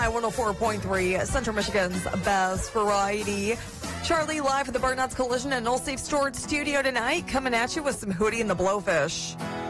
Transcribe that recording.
KFI 104.3, Central Michigan's best variety. Charlie live at the Burnuts Collision and Null Safe Storage Studio tonight, coming at you with some Hootie and the Blowfish.